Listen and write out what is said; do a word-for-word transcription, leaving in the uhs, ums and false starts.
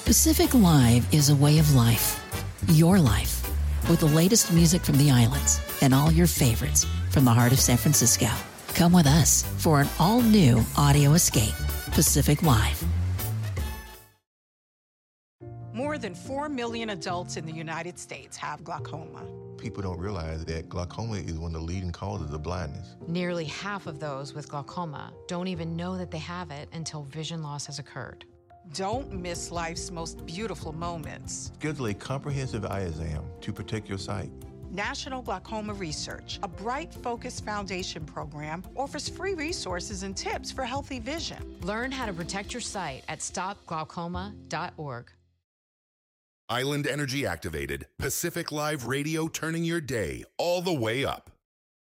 Pacific Live is a way of life. Your life. With the latest music from the islands and all your favorites from the heart of San Francisco. Come with us for an all-new audio escape. Pacific Live. More than four million adults in the United States have glaucoma. People don't realize that glaucoma is one of the leading causes of blindness. Nearly half of those with glaucoma don't even know that they have it until vision loss has occurred. Don't miss life's most beautiful moments. Schedule a comprehensive eye exam to protect your sight. National Glaucoma Research, a Bright Focus Foundation program, offers free resources and tips for healthy vision. Learn how to protect your sight at stop glaucoma dot org. Island Energy activated. Pacific Live Radio, turning your day all the way up.